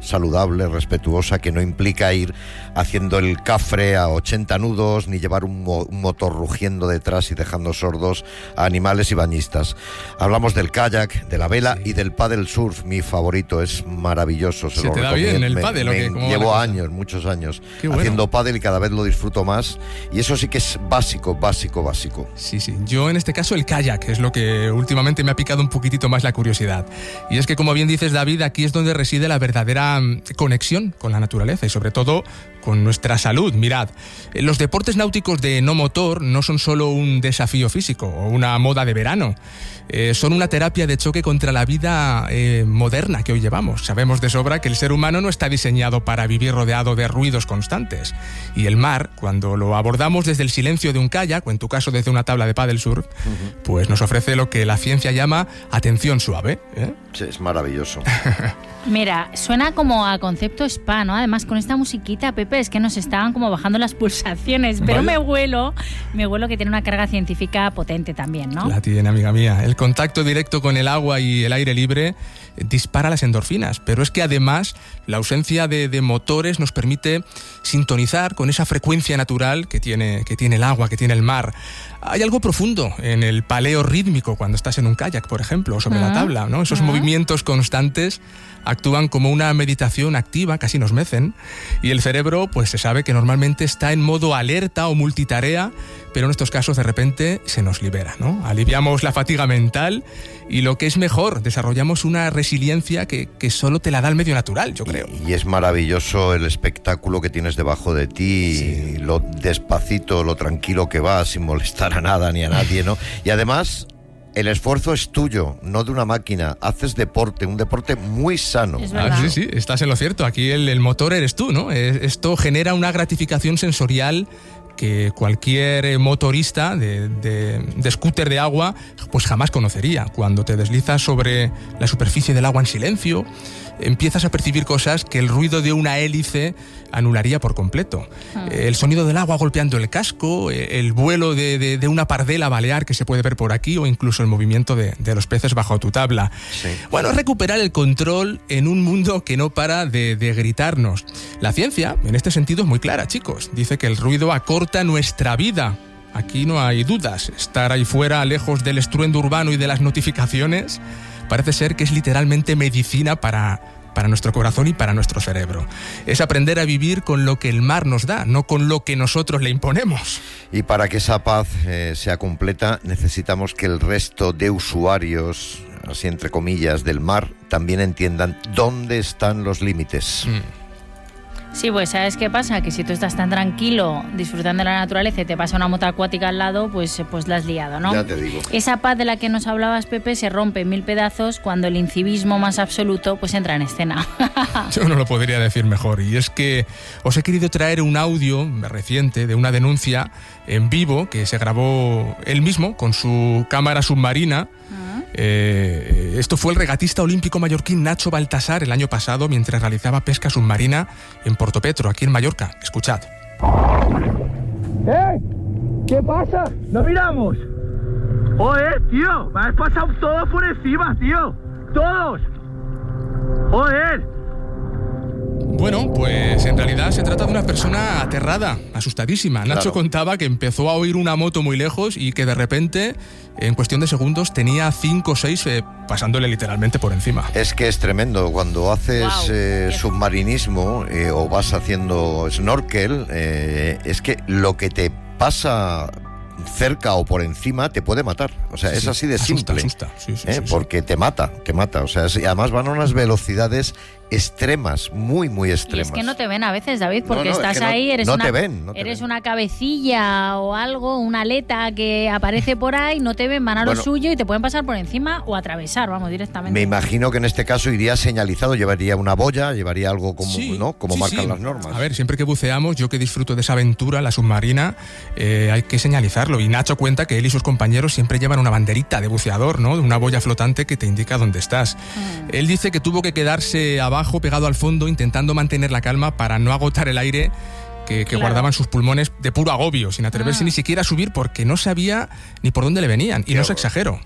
saludable, respetuosa, que no implica ir haciendo el cafre a 80 nudos, ni llevar un motor rugiendo detrás y dejando sordos a animales y bañistas. Hablamos del kayak, de la vela y del paddle surf, mi favorito, es maravilloso. ¿Se te da bien el paddle? Llevo años, muchos años, haciendo paddle y cada vez lo disfruto más, y eso sí que es básico. Sí, yo en este caso el kayak es lo que últimamente me ha picado un poquitito más la curiosidad. Y es que, como bien dices, David, aquí es donde reside la verdadera conexión con la naturaleza y sobre todo con nuestra salud. Mirad, los deportes náuticos de no motor no son solo un desafío físico o una moda de verano. Son una terapia de choque contra la vida moderna que hoy llevamos. Sabemos de sobra que el ser humano no está diseñado para vivir rodeado de ruidos constantes. Y el mar, cuando lo abordamos desde el silencio de un kayak, o en tu caso desde una tabla de paddle surf, pues nos ofrece lo que la ciencia llama atención suave. Sí, es maravilloso. Mira, suena como a concepto spa, ¿no? Además, con esta musiquita, Pepe, es que nos estaban como bajando las pulsaciones, pero me huelo que tiene una carga científica potente también, ¿no? La tiene, amiga mía. El contacto directo con el agua y el aire libre dispara las endorfinas, pero es que además la ausencia de motores nos permite sintonizar con esa frecuencia natural que tiene el agua, que tiene el mar. Hay algo profundo en el paleo rítmico cuando estás en un kayak, por ejemplo, o sobre la tabla, ¿no? Esos movimientos constantes actúan como una meditación activa, casi nos mecen, y el cerebro, pues se sabe que normalmente está en modo alerta o multitarea, pero en estos casos de repente se nos libera, ¿no? Aliviamos la fatiga mental y, lo que es mejor, desarrollamos una resiliencia que solo te la da el medio natural, yo creo. Y es maravilloso el espectáculo que tienes debajo de ti, lo despacito, lo tranquilo que vas, sin molestar a nada ni a nadie, ¿no? Y además, el esfuerzo es tuyo, no de una máquina. Haces deporte, un deporte muy sano. Sí, estás en lo cierto. Aquí el motor eres tú, ¿no? Esto genera una gratificación sensorial que cualquier motorista de scooter de agua pues jamás conocería. Cuando te deslizas sobre la superficie del agua en silencio, empiezas a percibir cosas que el ruido de una hélice anularía por completo. El sonido del agua golpeando el casco, el vuelo de una pardela balear que se puede ver por aquí, o incluso el movimiento de los peces bajo tu tabla. Sí. Bueno, recuperar el control en un mundo que no para de gritarnos. La ciencia, en este sentido, es muy clara, chicos. Dice que el ruido acorta nuestra vida. Aquí no hay dudas. Estar ahí fuera, lejos del estruendo urbano y de las notificaciones, parece ser que es literalmente medicina para nuestro corazón y para nuestro cerebro. Es aprender a vivir con lo que el mar nos da, no con lo que nosotros le imponemos. Y para que esa paz sea completa, necesitamos que el resto de usuarios, así entre comillas, del mar, también entiendan dónde están los límites. Sí, pues ¿sabes qué pasa? Que si tú estás tan tranquilo disfrutando de la naturaleza y te pasa una moto acuática al lado, pues la has liado, ¿no? Ya te digo. Esa paz de la que nos hablabas, Pepe, se rompe en mil pedazos cuando el incivismo más absoluto pues entra en escena. Yo no lo podría decir mejor. Y es que os he querido traer un audio reciente de una denuncia en vivo que se grabó él mismo con su cámara submarina. Esto fue el regatista olímpico mallorquín Nacho Baltasar el año pasado mientras realizaba pesca submarina en Portopetro, aquí en Mallorca. Escuchad. ¿Qué pasa? ¡Nos miramos! ¡Joder, tío! Me has pasado todo por encima, tío. ¡Todos! ¡Joder! Bueno, pues en realidad se trata de una persona aterrada, asustadísima. Claro. Nacho contaba que empezó a oír una moto muy lejos y que de repente, en cuestión de segundos, tenía 5 o 6 pasándole literalmente por encima. Es que es tremendo. Cuando haces submarinismo o vas haciendo snorkel, es que lo que te pasa cerca o por encima te puede matar. O sea, es así de simple. Asusta. Sí, porque te mata. O sea, además van a unas velocidades extremas, muy, muy extremas. Y es que no te ven a veces, David, porque estás ahí, eres una cabecilla o algo, una aleta que aparece por ahí, no te ven, van a lo suyo y te pueden pasar por encima o atravesar, vamos, directamente. Me imagino que en este caso iría señalizado, llevaría una boya, llevaría algo como, ¿no? Como marcan las normas. A ver, siempre que buceamos, yo que disfruto de esa aventura, la submarina, hay que señalizarlo. Y Nacho cuenta que él y sus compañeros siempre llevan una banderita de buceador, ¿no? Una boya flotante que te indica dónde estás. Él dice que tuvo que quedarse abajo, pegado al fondo, intentando mantener la calma para no agotar el aire que guardaban sus pulmones de puro agobio, sin atreverse ni siquiera a subir porque no sabía ni por dónde le venían. Y no os exagero.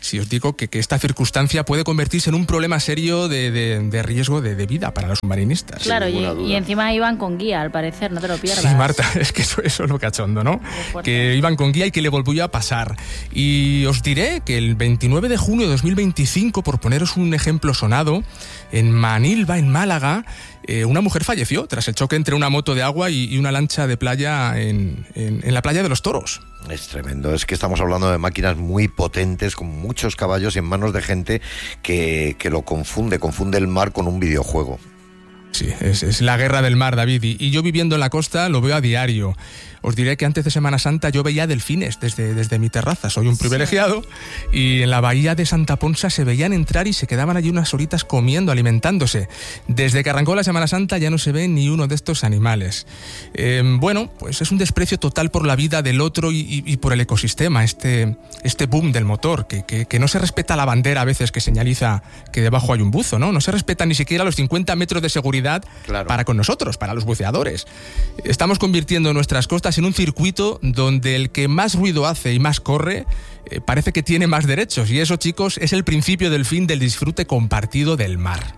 si os digo que esta circunstancia puede convertirse en un problema serio de riesgo de vida para los submarinistas. Claro, y encima iban con guía, al parecer, no te lo pierdas. Sí, Marta, es que eso es lo cachondo, ¿no? Que iban con guía y que le volvió a pasar. Y os diré que el 29 de junio de 2025, por poneros un ejemplo sonado, en Manilva, en Málaga, una mujer falleció tras el choque entre una moto de agua y una lancha de playa en la playa de los Toros. Es tremendo, es que estamos hablando de máquinas muy potentes, con muchos caballos y en manos de gente que lo confunde el mar con un videojuego. Sí, es la guerra del mar, David, y yo viviendo en la costa lo veo a diario. Os diré que antes de Semana Santa yo veía delfines desde mi terraza, soy un privilegiado, y en la bahía de Santa Ponsa se veían entrar y se quedaban allí unas horitas comiendo, alimentándose. Desde que arrancó la Semana Santa ya no se ve ni uno de estos animales. Bueno, pues es un desprecio total por la vida del otro y por el ecosistema, este boom del motor, que no se respeta la bandera a veces que señaliza que debajo hay un buzo, ¿no? No se respeta ni siquiera los 50 metros de seguridad para con nosotros, para los buceadores. Estamos convirtiendo nuestras costas en un circuito donde el que más ruido hace y más corre parece que tiene más derechos, y eso, chicos, es el principio del fin del disfrute compartido del mar.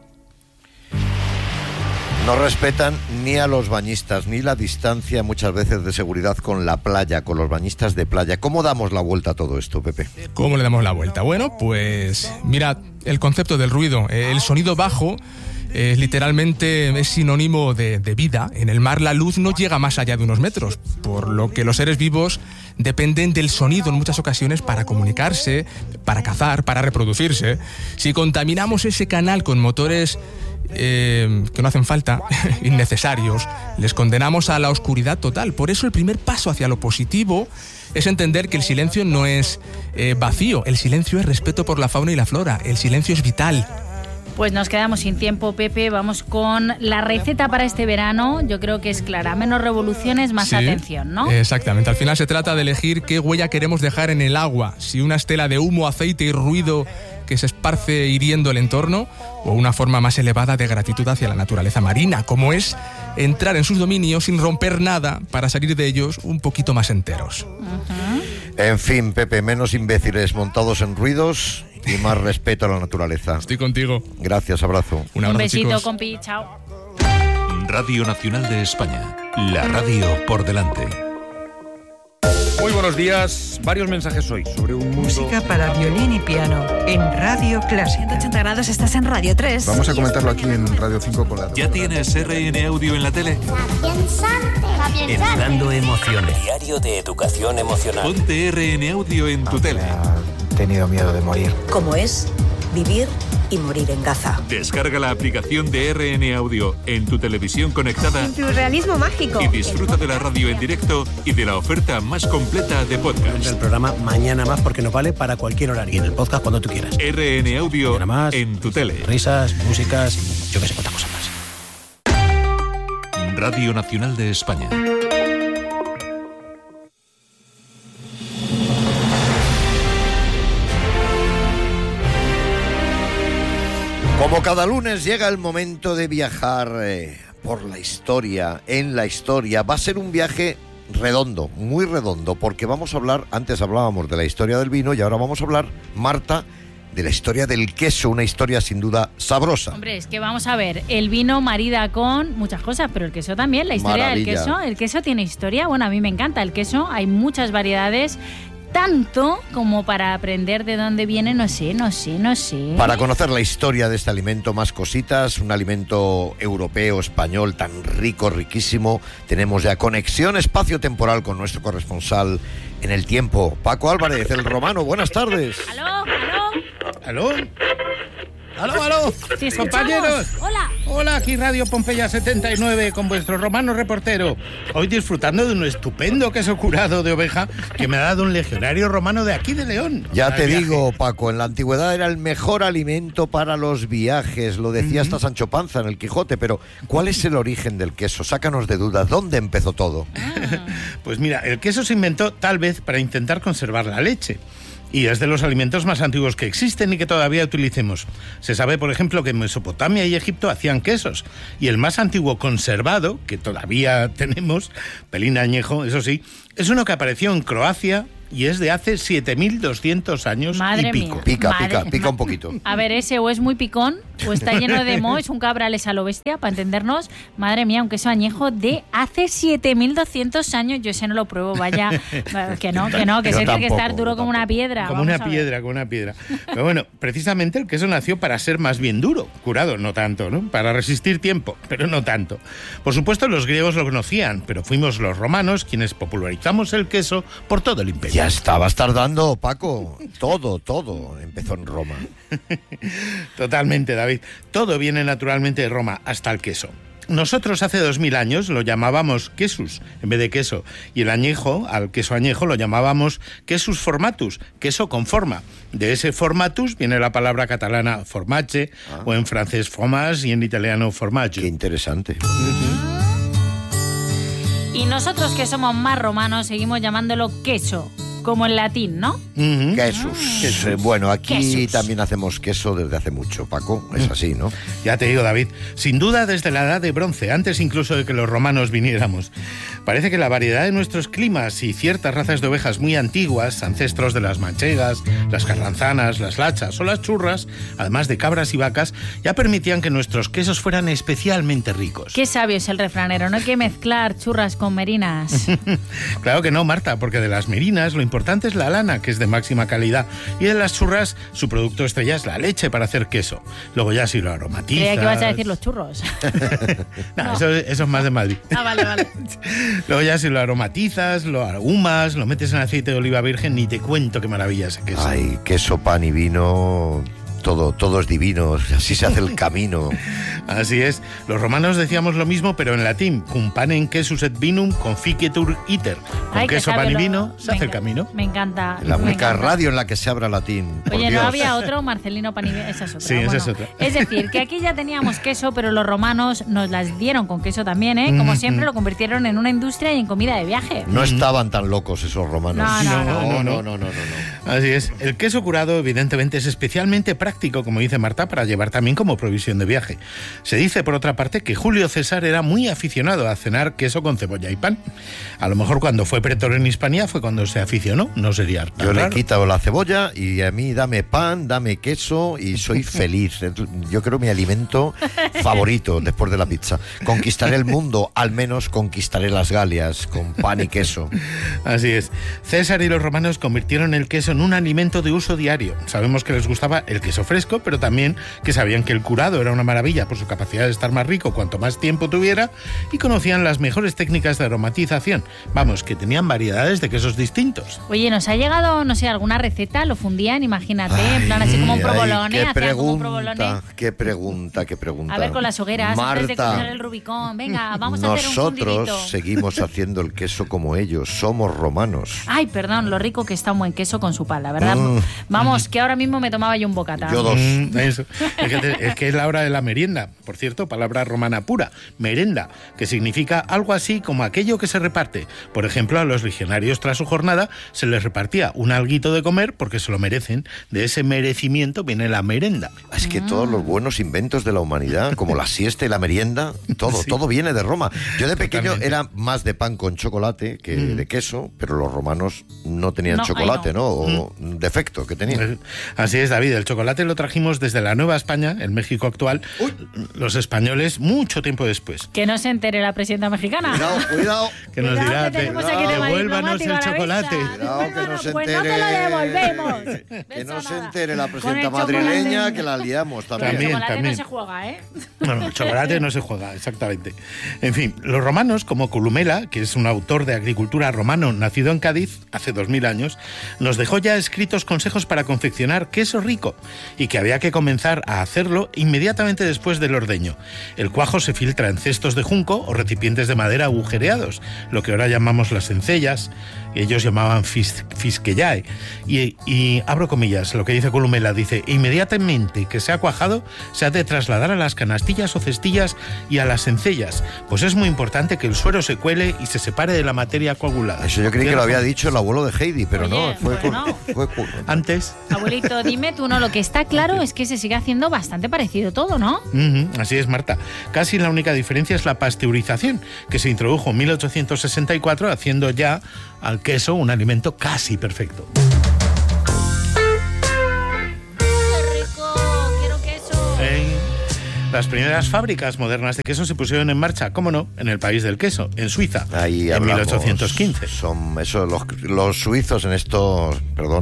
No respetan ni a los bañistas, ni la distancia muchas veces de seguridad con la playa, con los bañistas de playa. ¿Cómo damos la vuelta a todo esto, Pepe? ¿Cómo le damos la vuelta? Bueno, pues mira, el concepto del ruido, el sonido bajo, literalmente es sinónimo de vida. En el mar la luz no llega más allá de unos metros, por lo que los seres vivos dependen del sonido en muchas ocasiones para comunicarse, para cazar, para reproducirse. Si contaminamos ese canal con motores que no hacen falta, innecesarios, les condenamos a la oscuridad total. Por eso el primer paso hacia lo positivo es entender que el silencio no es vacío, el silencio es respeto por la fauna y la flora, el silencio es vital. Pues nos quedamos sin tiempo, Pepe. Vamos con la receta para este verano. Yo creo que es clara. Menos revoluciones, más atención, ¿no? Exactamente. Al final se trata de elegir qué huella queremos dejar en el agua. Si una estela de humo, aceite y ruido que se esparce hiriendo el entorno, o una forma más elevada de gratitud hacia la naturaleza marina, como es entrar en sus dominios sin romper nada para salir de ellos un poquito más enteros. En fin, Pepe, menos imbéciles montados en ruidos y más respeto a la naturaleza. Estoy contigo. Gracias, abrazo. Un abrazo, besito, chicos. compi, chao. Radio Nacional de España, la radio por delante. Muy buenos días. Varios mensajes hoy sobre un mundo... Música para violín y piano en Radio Clásica. 180 grados, estás en Radio 3. Vamos a comentarlo aquí en Radio 5 con la... ¿Ya tienes RN Audio en la tele? Educando emociones. Diario de educación emocional. Ponte RN Audio en tu tele. He tenido miedo de morir. ¿Cómo es vivir y morir en Gaza? Descarga la aplicación de RN Audio en tu televisión conectada. En tu realismo mágico. Y disfruta de la radio en directo y de la oferta más completa de podcast. El programa Mañana Más porque nos vale para cualquier horario. Y en el podcast cuando tú quieras. RN Audio más, en tu tele. Risas, músicas, yo qué sé cuántas cosas más. Radio Nacional de España. Como cada lunes llega el momento de viajar por la historia, en la historia. Va a ser un viaje redondo, muy redondo, porque vamos a hablar, antes hablábamos de la historia del vino y ahora vamos a hablar, Marta, de la historia del queso, una historia sin duda sabrosa. Hombre, es que vamos a ver, el vino marida con muchas cosas, pero el queso también, la historia del queso. El queso tiene historia, bueno, a mí me encanta el queso, hay muchas variedades. Tanto como para aprender de dónde viene, no sé. Para conocer la historia de este alimento, más cositas, un alimento europeo, español, tan rico, riquísimo. Tenemos ya conexión espacio-temporal con nuestro corresponsal en el tiempo, Paco Álvarez, el romano. Buenas tardes. ¿Aló? Compañeros. Hola, aquí Radio Pompeya 79 con vuestro romano reportero. Hoy disfrutando de un estupendo queso curado de oveja que me ha dado un legionario romano de aquí de León. Ya te digo, Paco, en la antigüedad era el mejor alimento para los viajes. Lo decía hasta Sancho Panza en el Quijote, pero ¿cuál es el origen del queso? Sácanos de dudas. ¿Dónde empezó todo? Pues mira, el queso se inventó tal vez para intentar conservar la leche. Y es de los alimentos más antiguos que existen y que todavía utilicemos. Se sabe, por ejemplo, que en Mesopotamia y Egipto hacían quesos. Y el más antiguo conservado, que todavía tenemos, pelín añejo, eso sí, es uno que apareció en Croacia y es de hace 7.200 años Madre y pico. Mía. Pica un poquito. A ver, ese o es muy picón o está lleno de moho, es un cabrales a lo bestia, para entendernos. Madre mía, un queso añejo de hace 7.200 años. Yo ese no lo pruebo, vaya. Que no, que ese tiene que estar duro como una piedra. Como una piedra. Pero bueno, precisamente el queso nació para ser más bien duro, curado, no tanto, ¿no? Para resistir tiempo, pero no tanto. Por supuesto, los griegos lo conocían, pero fuimos los romanos quienes popularizamos el queso por todo el imperio. Ya estabas tardando, Paco. Todo empezó en Roma. Totalmente, David. Todo viene naturalmente de Roma, hasta el queso. Nosotros hace 2000 años lo llamábamos quesus en vez de queso, y el añejo, al queso añejo, lo llamábamos quesus formatus, queso con forma. De ese formatus viene la palabra catalana formaggio, o en francés fromage y en italiano formaggio. Qué interesante. Y nosotros, que somos más romanos, seguimos llamándolo queso, como en latín, ¿no? Quesus. Bueno, aquí Quesus. también hacemos queso desde hace mucho, Paco. Es así, ¿no? Ya te digo, David, sin duda desde la edad de bronce, antes incluso de que los romanos viniéramos. Parece que la variedad de nuestros climas y ciertas razas de ovejas muy antiguas, ancestros de las manchegas, las carranzanas, las lachas o las churras, además de cabras y vacas, ya permitían que nuestros quesos fueran especialmente ricos. Qué sabio es el refranero, no hay que mezclar churras con merinas. Claro que no, Marta, porque de las merinas lo importante es la lana, que es de máxima calidad, y de las churras su producto estrella es la leche para hacer queso. Luego ya si lo aromatizas... Creía que ibas a decir los churros. No. Eso es más de Madrid. Vale. Luego ya si lo aromatizas, lo ahumas, lo metes en aceite de oliva virgen, ni te cuento qué maravilla ese queso. Ay, queso, pan y vino... Todo es divino, así se hace el camino. Así es. Los romanos decíamos lo mismo, pero en latín. Cum panem quesus et vinum conficetur iter. Con queso, pan y vino se hace el camino. Me encanta. La única radio en la que se habla latín. Oye, ¿no había otro? Marcelino pan y vino. Esa es otra. Sí, esa es otra. Es decir, que aquí ya teníamos queso, pero los romanos nos las dieron con queso también, ¿eh? Como siempre, lo convirtieron en una industria y en comida de viaje. No estaban tan locos esos romanos. No. Así es. El queso curado, evidentemente, es especialmente práctico, como dice Marta, para llevar también como provisión de viaje. Se dice, por otra parte, que Julio César era muy aficionado a cenar queso con cebolla y pan. A lo mejor cuando fue pretor en Hispania fue cuando se aficionó, no sería tan Yo raro. le he quitado la cebolla y a mí dame pan, dame queso y soy feliz. Yo creo mi alimento favorito después de la pizza. Conquistaré el mundo, al menos conquistaré las Galias con pan y queso. Así es. César y los romanos convirtieron el queso en un alimento de uso diario. Sabemos que les gustaba el queso fresco, pero también que sabían que el curado era una maravilla por su capacidad de estar más rico cuanto más tiempo tuviera, y conocían las mejores técnicas de aromatización. Vamos, que tenían variedades de quesos distintos. Oye, nos ha llegado, no sé, alguna receta, lo fundían, imagínate, en plan así como un provolone, hacían como un provolone. Qué pregunta. A ver, con las hogueras, antes de Marta, cruzar el Rubicón, venga, vamos a hacer un fundidito. nosotros seguimos haciendo el queso como ellos, somos romanos. Ay, perdón, lo rico que está un buen queso con su pala, ¿verdad? Vamos, que ahora mismo me tomaba yo un bocata. Yo dos. Eso. Es que es la hora de la merienda, por cierto, palabra romana pura, merenda, que significa algo así como aquello que se reparte. Por ejemplo, a los legionarios tras su jornada se les repartía un alguito de comer porque se lo merecen. De ese merecimiento viene la merenda. Es que todos los buenos inventos de la humanidad, como la siesta y la merienda, todo viene de Roma. Yo de pequeño era más de pan con chocolate que de queso, pero los romanos no tenían chocolate, ¿no? O defecto que tenían. Así es, David, el chocolate lo trajimos desde la Nueva España, el México actual, los españoles mucho tiempo después. Que no se entere la presidenta mexicana. Cuidado. Que nos dirá, devuélvanos el chocolate. Cuidado, que no se pues entere. no te lo devolvemos. Que no se entere la presidenta madrileña, que la liamos también. El chocolate no se juega, ¿eh? Bueno, el chocolate no se juega, exactamente. En fin, los romanos, como Columela, que es un autor de agricultura romano nacido en Cádiz hace 2000 años, nos dejó ya escritos consejos para confeccionar queso rico, y que había que comenzar a hacerlo inmediatamente después del ordeño. El cuajo se filtra en cestos de junco o recipientes de madera agujereados, lo que ahora llamamos las encellas, ellos llamaban fisquellae. Y abro comillas, lo que dice Columela, dice: inmediatamente que se ha cuajado, se ha de trasladar a las canastillas o cestillas y a las encellas, pues es muy importante que el suero se cuele y se separe de la materia coagulada. Eso yo creí que lo había dicho el abuelo de Heidi, pero Oye, no, fue antes. Abuelito, dime tú no lo que está está claro es que se sigue haciendo bastante parecido todo, ¿no? Así es, Marta. Casi la única diferencia es la pasteurización, que se introdujo en 1864, haciendo ya al queso un alimento casi perfecto. Las primeras fábricas modernas de queso se pusieron en marcha, ¿cómo no?, en el país del queso, en Suiza, ahí en 1815. Los suizos en esto,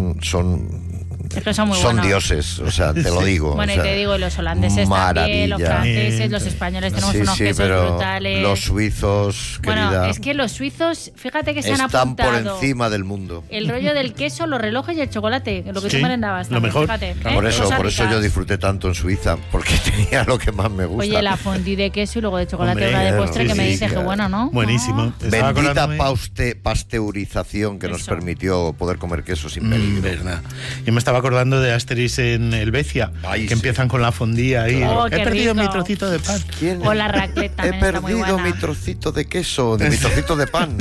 son dioses, o sea, te lo digo. Bueno, o sea, y te digo, los holandeses también, los franceses, los españoles, tenemos unos quesos brutales. Los suizos, querida. Bueno, es que los suizos, fíjate que se han apuntado. Están por encima del mundo. El rollo del queso, los relojes y el chocolate, lo que tú merendabas. Lo mejor. Fíjate, por eso yo disfruté tanto en Suiza, porque tenía lo que más me gusta. Oye, la fondue de queso y luego de chocolate, una de postre, que me dice que bueno, ¿no? Buenísimo. Bendita pasteurización que nos permitió poder comer queso sin peligro. Verdad. Yo me estaba acordando de Asterix en Helvecia, que empiezan con la fondue ahí. Oh, he perdido mi trocito de pan. O la raclette también. He perdido mi trocito de queso, mi trocito de pan.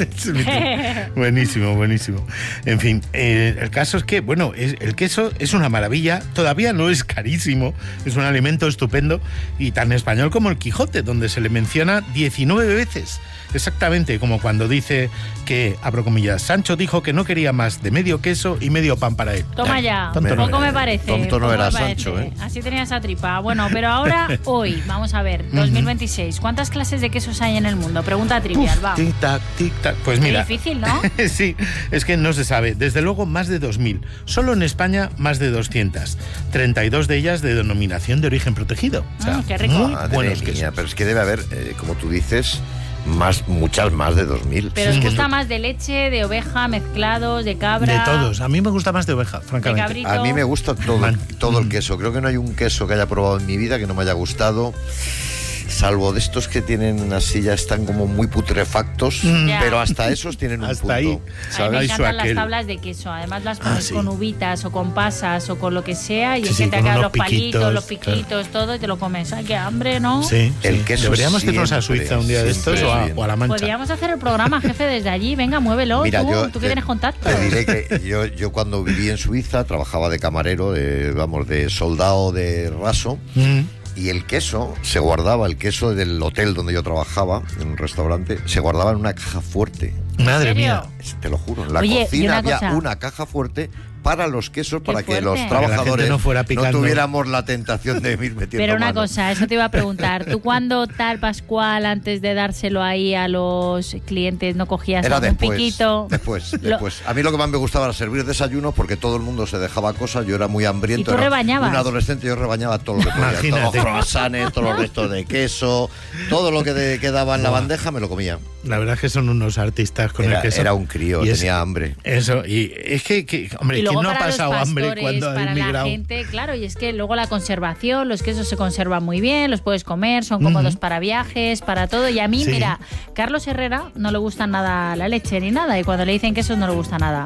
Buenísimo, buenísimo. En fin, el caso es que, bueno, el queso es una maravilla, todavía no es carísimo, es un alimento estupendo y tan español como el Quijote, donde se le menciona 19 veces. Exactamente como cuando dice que, abro comillas, Sancho dijo que no quería más de medio queso y medio pan para él. Toma ya, poco me parece. Tonto no era Sancho, ¿eh? Así tenía esa tripa. Bueno, pero ahora, hoy, vamos a ver, 2026, ¿cuántas clases de quesos hay en el mundo? Pregunta trivial, va. Tic-tac, tic-tac. Pues mira. Es difícil, ¿no? Sí, es que no se sabe. Desde luego, más de 2.000. Solo en España, más de 200. 32 de ellas de denominación de origen protegido. O sea, qué rico. muy buenos quesos. Pero es que debe haber, como tú dices, muchas más de 2.000. Pero os gusta más de leche, de oveja, mezclados, de cabra. De todos. A mí me gusta más de oveja, francamente. De cabrito. A mí me gusta todo el queso. Creo que no hay un queso que haya probado en mi vida que no me haya gustado. Salvo de estos que tienen así, ya están como muy putrefactos, pero hasta esos tienen un punto. Ahí, a mí me encantan las tablas de queso. Además las pones con uvitas o con pasas o con lo que sea y es que te hagan los palitos, los piquitos, todo y te lo comes. ¡Ay, qué hambre!, ¿no? Sí, el queso. Deberíamos irnos a Suiza un día de estos o a La Mancha. Podríamos hacer el programa, jefe, desde allí. Venga, muévelo. Mira, tú que tienes contacto. Te diré que yo cuando viví en Suiza trabajaba de camarero, de soldado de raso. Y el queso se guardaba, el queso del hotel donde yo trabajaba, en un restaurante, se guardaba en una caja fuerte. Madre mía. Te lo juro, en la cocina había una caja fuerte para los quesos, para que los trabajadores no tuviéramos la tentación de ir metiendo Pero una mano. cosa, eso te iba a preguntar. ¿Tú cuando tal Pascual, antes de dárselo ahí a los clientes, no cogías un piquito? Después. A mí lo que más me gustaba era servir desayunos porque todo el mundo se dejaba cosas, yo era muy hambriento. ¿Y tú rebañabas? Un adolescente, yo rebañaba todo lo que podía. Todos los croissants, todos los restos de queso, todo lo que quedaba en la bandeja me lo comía. La verdad es que son unos artistas con el queso. Era un crío, tenía hambre. Eso, y es que hombre, ¿quién no ha pasado hambre cuando ha emigrado? La gente, claro, y es que luego la conservación, los quesos se conservan muy bien, los puedes comer, son cómodos para viajes, para todo. Y a mí, mira, Carlos Herrera no le gusta nada la leche ni nada, y cuando le dicen quesos no le gusta nada.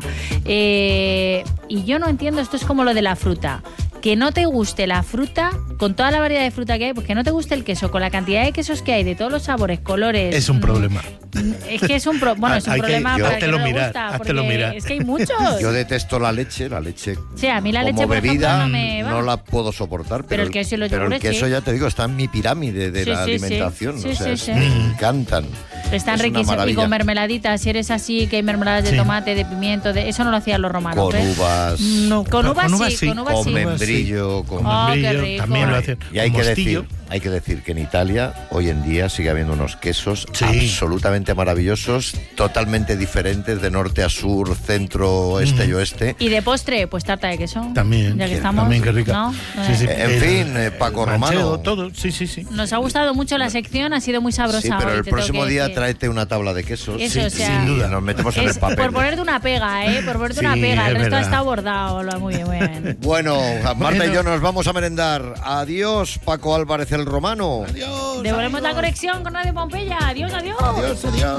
Y yo no entiendo, esto es como lo de la fruta. Que no te guste la fruta, con toda la variedad de fruta que hay, pues que no te guste el queso, con la cantidad de quesos que hay, de todos los sabores, colores. Es un problema. Es que es un problema para que no le gusta, porque es que hay muchos. Yo detesto la leche. Sí, a mí la leche, como por bebida, ejemplo, no la puedo soportar. Pero el queso y los yogures, el queso, ya te digo, está en mi pirámide de la alimentación. Me encantan. Están riquísimos. Y con mermeladitas, si eres así, que hay mermeladas de tomate, de pimiento, eso no lo hacían los romanos. Con uvas. No, con uvas sí. Con membrillo. Con membrillo también lo hacen. Y hay que decir que en Italia hoy en día sigue habiendo unos quesos absolutamente maravillosos, totalmente diferentes de norte a sur, centro, este y oeste. Y de postre, pues tarta de queso. También. Ya que estamos. También, qué rica. ¿No? En fin, Paco Romano. Todo. Sí. Nos ha gustado mucho la sección, ha sido muy sabrosa. Sí, pero hoy, el próximo día tráete una tabla de quesos. Eso, o sea, sin duda. Nos metemos en el papel. Por ponerte una pega, Por ponerte una pega. El resto está bordado. Muy bien. Bueno, Marta y yo nos vamos a merendar. Adiós, Paco Álvarez el Romano. Devolvemos la conexión con Radio Pompeya. Adiós. Adiós.